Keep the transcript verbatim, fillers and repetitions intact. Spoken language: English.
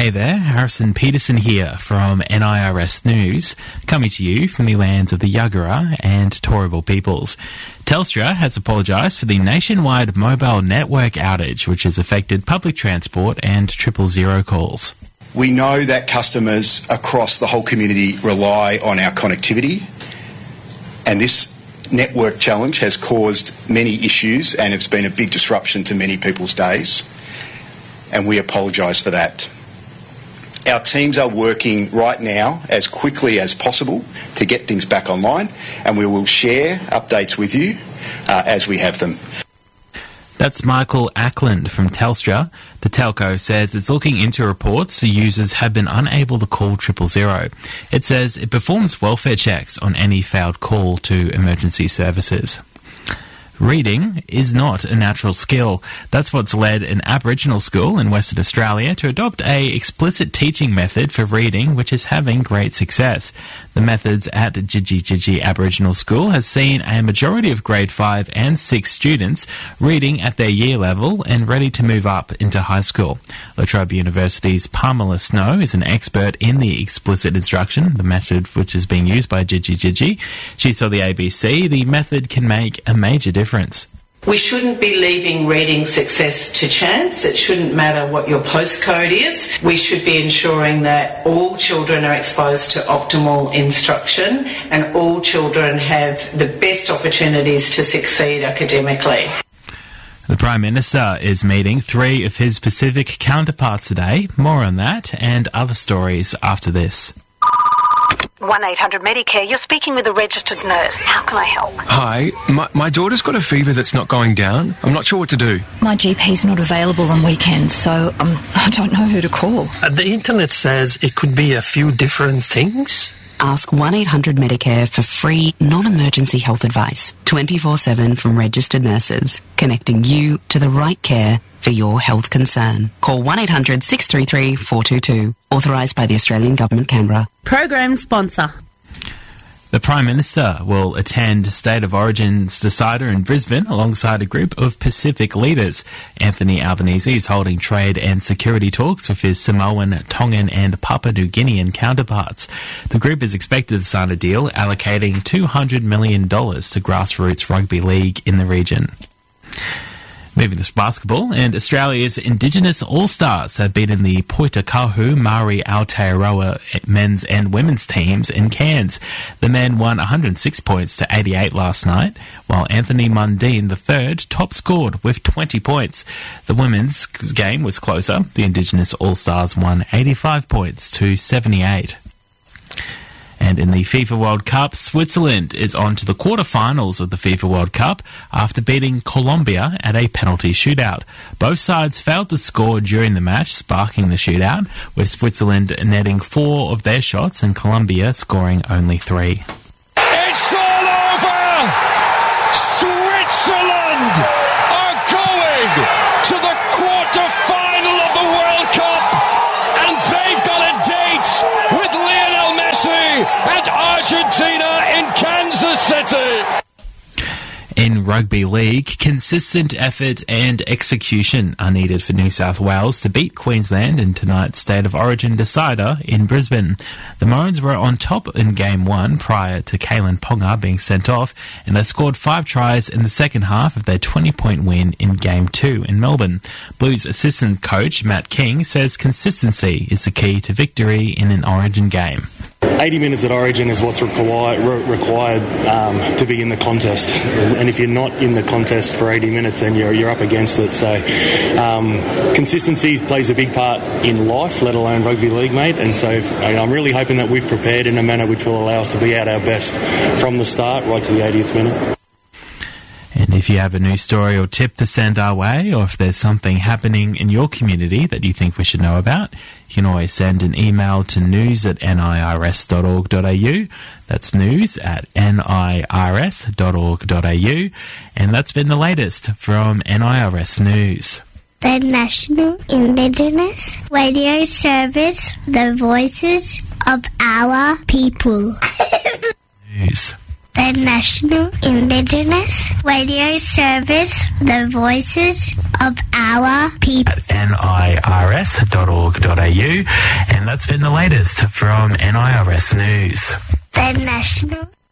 Hey there, Harrison Peterson here from N I R S News, coming to you from the lands of the Yagara and Turrbal peoples. Telstra has apologised for the nationwide mobile network outage which has affected public transport and triple zero calls. We know that customers across the whole community rely on our connectivity, and this network challenge has caused many issues and it's been a big disruption to many people's days, and we apologise for that. Our teams are working right now as quickly as possible to get things back online, and we will share updates with you uh, as we have them. That's Michael Ackland from Telstra. The telco says it's looking into reports the users have been unable to call triple zero. It says it performs welfare checks on any failed call to emergency services. Reading is not a natural skill. That's what's led an Aboriginal school in Western Australia to adopt a explicit teaching method for reading which is having great success. The methods at Gigi Gigi Aboriginal School has seen a majority of grade five and six students reading at their year level and ready to move up into high school. La Trobe University's Pamela Snow is an expert in the explicit instruction, the method which is being used by Gigi Gigi. She told the A B C the method can make a major difference. We shouldn't be leaving reading success to chance. It shouldn't matter what your postcode is. We should be ensuring that all children are exposed to optimal instruction and all children have the best opportunities to succeed academically. The Prime Minister is meeting three of his Pacific counterparts today. More on that and other stories after this. one eight hundred Medicare, you're speaking with a registered nurse. How can I help? Hi, my, my daughter's got a fever that's not going down. I'm not sure what to do. My G P's not available on weekends, so um, I don't know who to call. Uh, the internet says it could be a few different things. Ask one eight hundred Medicare for free, non-emergency health advice. twenty-four seven from registered nurses, connecting you to the right care for your health concern. Call one eight hundred six three three four two two. Authorised by the Australian Government, Canberra. Program sponsor. The Prime Minister will attend State of Origin's Decider in Brisbane alongside a group of Pacific leaders. Anthony Albanese is holding trade and security talks with his Samoan, Tongan and Papua New Guinean counterparts. The group is expected to sign a deal allocating two hundred million dollars to grassroots rugby league in the region. Moving to basketball, and Australia's Indigenous All-Stars have beaten the Poitakahu Maori Aotearoa men's and women's teams in Cairns. The men won one hundred six points to eighty-eight last night, while Anthony Mundine the third top scored with twenty points. The women's game was closer. The Indigenous All-Stars won eighty-five points to seventy-eight. And in the FIFA World Cup, Switzerland is on to the quarterfinals of the FIFA World Cup after beating Colombia at a penalty shootout. Both sides failed to score during the match, sparking the shootout, with Switzerland netting four of their shots and Colombia scoring only three. It's all over! Switzerland are going to the quarter-final of the World Cup, and they've got a date with Lionel Messi and Argentina in Kansas City. In rugby league, consistent effort and execution are needed for New South Wales to beat Queensland in tonight's State of Origin decider in Brisbane. The Maroons were on top in game one prior to Kalen Ponga being sent off, and they scored five tries in the second half of their twenty-point win in game two in Melbourne. Blues assistant coach Matt King says consistency is the key to victory in an Origin game. eighty minutes at Origin is what's required, required um, to be in the contest, and if you're not in the contest for eighty minutes, then you're you're up against it. So um, consistency plays a big part in life, let alone rugby league, mate. And so I'm really hoping that we've prepared in a manner which will allow us to be at our best from the start right to the eightieth minute. And if you have a news story or tip to send our way, or if there's something happening in your community that you think we should know about, you can always send an email to news at n i r s dot org dot a u. That's news at n i r s dot org dot a u. And that's been the latest from N I R S News. The National Indigenous Radio Service, the voices of our people. News. The National Indigenous Radio Service, the voices of our people. At N I R S dot org dot A U, and that's been the latest from N I R S News. The National